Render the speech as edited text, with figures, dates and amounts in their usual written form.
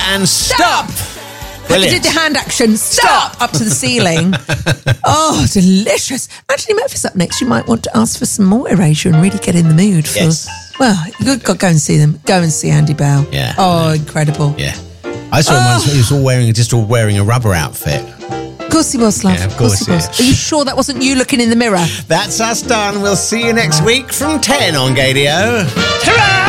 and stop. I did the hand action. Stop! Up to the ceiling. Oh, delicious. Anthony Murphy's up next. You might want to ask for some more Erasure and really get in the mood for... Yes. Well, you've got to go and see them. Go and see Andy Bell. Yeah. Oh, incredible. Yeah. I saw him once. He was all wearing a rubber outfit. Of course he was, love. Yeah, of course he was. he is. Are you sure that wasn't you looking in the mirror? That's us done. We'll see you next week from 10 on Gadio. Ta-ra!